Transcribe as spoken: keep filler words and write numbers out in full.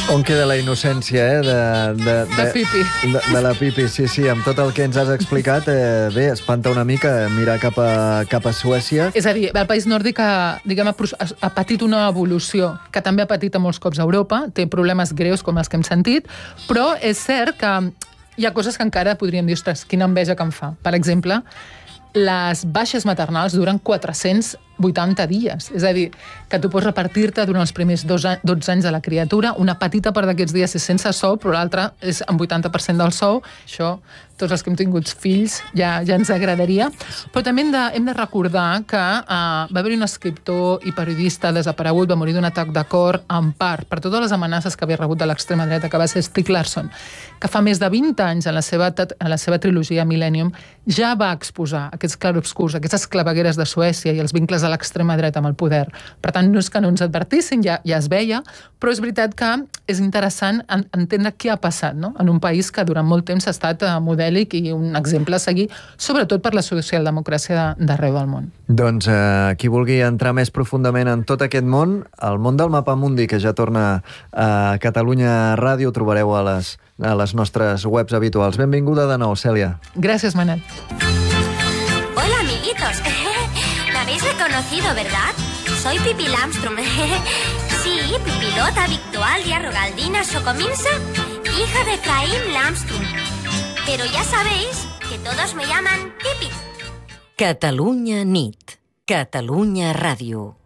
On queda la innocència, eh? De, de, de, de Pipi. De, de la Pipi, sí, sí. Amb tot el que ens has explicat, eh, bé, espanta una mica mirar cap a, cap a Suècia. És a dir, el país nòrdic ha, diguem, ha, ha patit una evolució que també ha patit a molts cops a Europa, té problemes greus com els que hem sentit, però és cert que hi ha coses que encara podríem dir, ostres, quina enveja que em fa. Per exemple, les baixes maternals duren quatre-cents vuitanta dies. És a dir, que tu pots repartir-te durant els primers dotze anys de la criatura. Una petita part d'aquests dies és sense sou, però l'altra és amb vuitanta per cent del sou. Això, tots els que hem tingut fills, ja, ja ens agradaria. Però també hem de, hem de recordar que uh, va haver un escriptor i periodista desaparegut, va morir d'un atac de cor, en part per totes les amenaces que havia rebut de l'extrema dreta, que va ser Stieg Larsson, que fa més de vint anys, en la seva, en la seva trilogia Millennium, ja va exposar aquests clarobscurs, aquestes clavegueres de Suècia i els vincles de l'extrema dreta amb el poder. Per tant, no és que no ens advertissin, ja, ja es veia, però és veritat que és interessant entendre què ha passat, no? En un país que durant molt temps ha estat modèlic i un exemple a seguir, sobretot per la socialdemocràcia d'arreu del món. Doncs eh, qui vulgui entrar més profundament en tot aquest món, el món del Mapamundi, que ja torna a Catalunya Ràdio, ho trobareu a les, a les nostres webs habituals. Benvinguda de nou, Cèlia. Gràcies, Manel. Hola, amiguitos. Me habéis reconocido, ¿verdad? Soy Pipi Lamström. Sí, Pipilota, Victualia, Rogaldina, Socominsa, hija de Efraín Lamström. Pero ya sabéis que todos me llaman Pipi. Catalunya nit. Catalunya Ràdio.